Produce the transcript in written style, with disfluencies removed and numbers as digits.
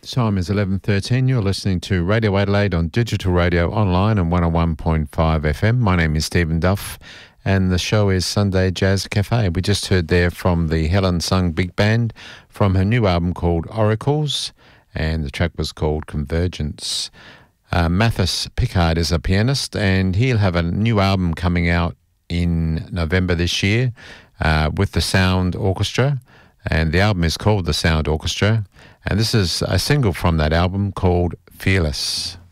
Time is 11:13. You're listening to Radio Adelaide on digital radio, online and 101.5 FM. My name is Stephen Duff and the show is Sunday Jazz Cafe. We just heard there from the Helen Sung Big Band from her new album called Oracles, and the track was called Convergence. Mathis Pickard is a pianist and he'll have a new album coming out in November this year with the Sound Orchestra, and the album is called The Sound Orchestra. And this is a single from that album called Fearless.